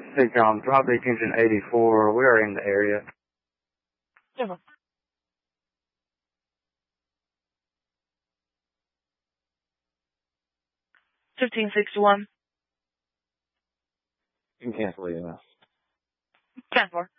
Hey, Tom, drop beak engine 84. We are in the area. Yeah. 1561. You can cancel EMS. 10-4.